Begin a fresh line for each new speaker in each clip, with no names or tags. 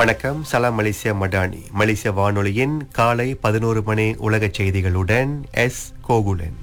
வணக்கம். சலாம் மலேசியா மடானி மலேசிய வானொலியின் காலை 11 மணி உலக செய்திகளுடன் எஸ் கோகுலன்.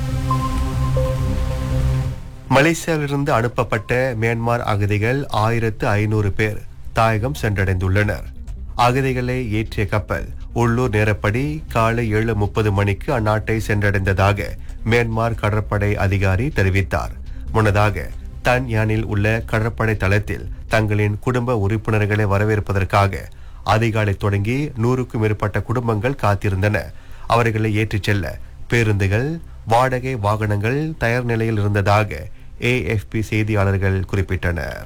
மலேசியாவிலிருந்து அனுப்பப்பட்ட மியான்மர் அகதிகள் 1500 பேர் தாயகம் சென்றடைந்துள்ளனர். அகதிகளை ஏற்றிய கப்பல் உள்ளூர் நேரப்படி காலை 7:30 மணிக்கு அந்நாட்டை சென்றடைந்ததாக மியான்மர் கடற்படை அதிகாரி தெரிவித்தார். முன்னதாக தன் யானில் உள்ள கடற்படை தளத்தில் தங்களின் குடும்ப உறுப்பினர்களை வரவேற்பதற்காக அதிகாலை தொடங்கி 100க்கும் மேற்பட்ட குடும்பங்கள் காத்திருந்தன. அவர்களை ஏற்றிச் செல்ல பேருந்துகள், வாடகை வாகனங்கள் தயார் நிலையில் இருந்ததாக AFP செய்தியாளர்கள் குறிப்பிட்டனர்.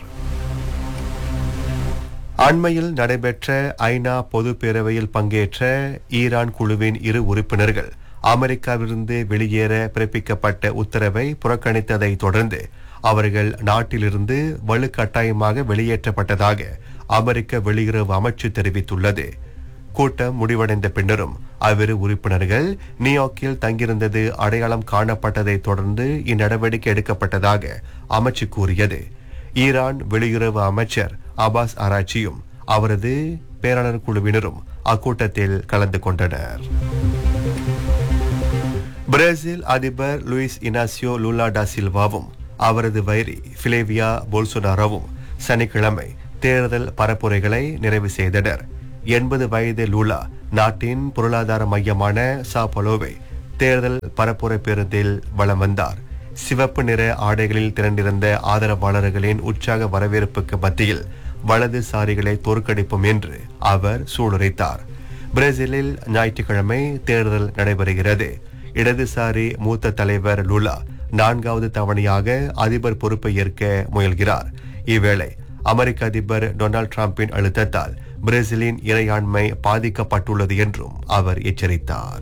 அண்மையில் நடைபெற்ற ஐநா பொது பேரவையில் பங்கேற்ற ஈரான் குழுவின் 2 உறுப்பினர்கள் அமெரிக்காவிலிருந்து வெளியேற பிறப்பிக்கப்பட்ட உத்தரவை புறக்கணித்ததை தொடர்ந்து அவர்கள் நாட்டிலிருந்து வலுக்கட்டாயமாக வெளியேற்றப்பட்டதாக அமெரிக்க வெளியுறவு அமைச்சு தெரிவித்துள்ளது. கூட்டம் முடிவடைந்த பின்னரும் அவ்விரு உறுப்பினர்கள் நியூயார்க்கில் தங்கியிருந்தது அடையாளம் காணப்பட்டதை தொடர்ந்து இந்நடவடிக்கை எடுக்கப்பட்டதாக அமைச்சு கூறியது. ஈரான் வெளியுறவு அமைச்சர் அபாஸ் ஆராய்ச்சியும் அவரது பேராளர் குழுவினரும் அக்கூட்டத்தில் கலந்து கொண்டனர். பிரேசில் அதிபர் லூயிஸ் இனாசியோ லூலா டா சில்வாவும் அவரது வைரி பிளேவியா போல்சோனாரோவும் சனிக்கிழமை தேர்தல் பரப்புரைகளை நிறைவு செய்தனர். 80 வயது லூலா நாட்டின் பொருளாதார மையமான சாபலோவை தேர்தல் பரப்புரை பேருந்தில் வலம் வந்தார். சிவப்பு நிற ஆடைகளில் திரண்டிருந்த ஆதரவாளர்களின் உற்சாக வரவேற்புக்கு மத்தியில் வலதுசாரிகளை தோற்கடிப்போம் என்று அவர் சூளுரைத்தார். பிரேசிலில் ஞாயிற்றுக்கிழமை தேர்தல் நடைபெறுகிறது. இடதுசாரி மூத்த தலைவர் லூலா 4வது தவணையாக அதிபர் பொறுப்பை ஏற்க முயல்கிறார். இவ்வேளை அமெரிக்க அதிபர் டொனால்ட் டிரம்பின் அழுத்தத்தால் பிரேசிலின் இறையாண்மை பாதிக்கப்பட்டுள்ளது என்றும் அவர் எச்சரித்தார்.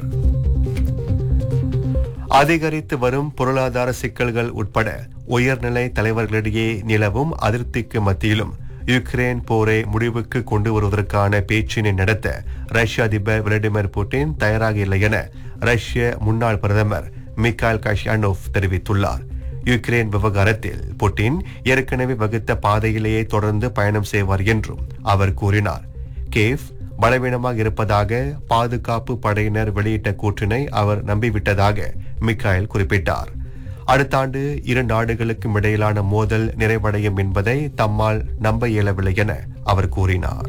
அதிகரித்து வரும் பொருளாதார சிக்கல்கள் உட்பட உயர்நிலை தலைவர்களிடையே நிலவும் அதிருப்திக்கு மத்தியிலும் யுக்ரைன் போரை முடிவுக்கு கொண்டு வருவதற்கான பேச்சினை நடத்த ரஷ்ய அதிபர் விளாடிமிர் புட்டின் தயாராக இல்லை என ரஷ்ய முன்னாள் பிரதமர் மிகாயில் கஷ்யானோவ் தெரிவித்துள்ளார். யுக்ரைன் விவகாரத்தில் புட்டின் ஏற்கனவே வகுத்த பாதையிலேயே தொடர்ந்து பயணம் செய்வார் என்றும் அவர் கூறினார். கேவ் பலவீனமாக இருப்பதாக பாதுகாப்பு படையினர் வெளியிட்ட கூற்றினை அவர் நம்பிவிட்டதாக மிகாயில் குறிப்பிட்டார். அடுத்த ஆண்டு 2 நாடுகளுக்கும் இடையிலான மோதல் நிறைவடையும் என்பதை தம்மால் நம்ப இயலவில்லை என அவர் கூறினார்.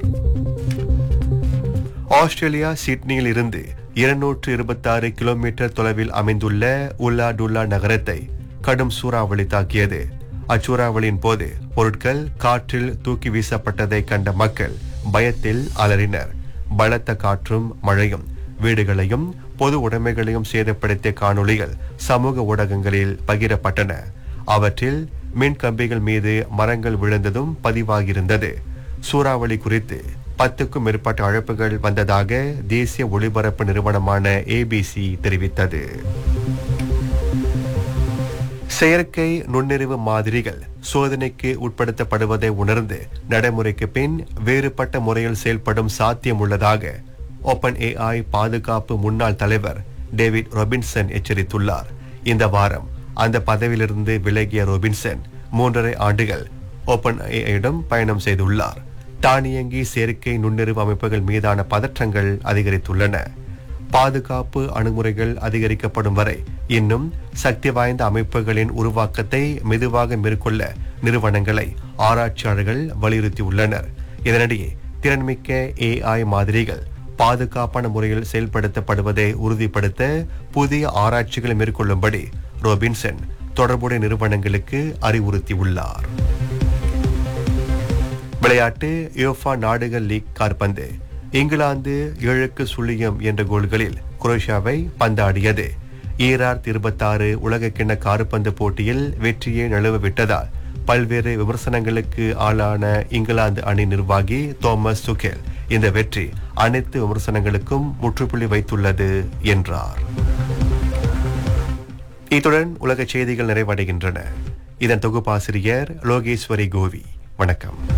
ஆஸ்திரேலியா சிட்னியில் இருந்து 226 கிலோமீட்டர் தொலைவில் அமைந்துள்ள உல்லாடுல்லா நகரத்தை கடும் சூறாவளி தாக்கியது. அச்சூறாவளியின் போது பொருட்கள் காற்றில் தூக்கி வீசப்பட்டதை கண்ட மக்கள் பயத்தில் அலறினர். பலத்த காற்றும் மழையும் வீடுகளையும் பொது உடைமைகளையும் சேதப்படுத்திய காணொளிகள் சமூக ஊடகங்களில் பகிரப்பட்டன. அவற்றில் மின் கம்பிகள் மீது மரங்கள் விழுந்ததும் பதிவாகியிருந்தது. சூறாவளி குறித்து 10க்கும் மேற்பட்ட அழைப்புகள் வந்ததாக தேசிய ஒளிபரப்பு நிறுவனமான ABC தெரிவித்தது. செயற்கை நுண்ணறிவு மாதிரிகள் சோதனைக்கு உட்படுத்தப்படுவதை உணர்ந்து நடைமுறைக்கு பின் வேறுபட்ட முறையில் செயல்படும் சாத்தியம் உள்ளதாக ஓபன் AI பாதுகாப்பு முன்னாள் தலைவர் டேவிட் ராபின்சன் எச்சரித்துள்ளார். இந்த வாரம் அந்த பதவியிலிருந்து விலகிய ராபின்சன் 3.5 ஆண்டுகள் ஓபன் AIயிடம் பயணம் செய்துள்ளார். தானியங்கி செயற்கை நுண்ணறிவு அமைப்புகள் மீதான பதற்றங்கள் அதிகரித்துள்ளன. பாதுகாப்பு அணுகுமுறைகள் அதிகரிக்கப்படும் வரை இன்னும் சக்தி வாய்ந்த அமைப்புகளின் உருவாக்கத்தை மெதுவாக மேற்கொள்ள நிறுவனங்களை ஆராய்ச்சியாளர்கள் வலியுறுத்தியுள்ளனர். இதனிடையே திறன்மிக்க AI மாதிரிகள் பாதுகாப்பான முறையில் செயல்படுத்தப்படுவதை உறுதிப்படுத்த புதிய ஆராய்ச்சிகளை மேற்கொள்ளும்படி ராபின்சன் தொடர்புடைய நிறுவனங்களுக்கு அறிவுறுத்தியுள்ளார். விளையாட்டு. யுஎஃபா நாடுகள் லீக் கால்பந்து இங்கிலாந்து 7-0 என்ற கோல்களில் குரோஷியாவை பந்தாடியது. 2026 உலகக்கிண்ண கால்பந்து போட்டியில் வெற்றியை நழுவ விட்டதால் பல்வேறு விமர்சனங்களுக்கு ஆளான இங்கிலாந்து அணி நிர்வாகி தோமஸ் துகெல் இந்த வெற்றி அனைத்து விமர்சனங்களுக்கும் முற்றுப்புள்ளி வைத்துள்ளது என்றார். இத்துடன் உலக செய்திகள் நிறைவடைகின்றன. இதன் தொகுப்பாசிரியர் லோகேஸ்வரி கோவி. வணக்கம்.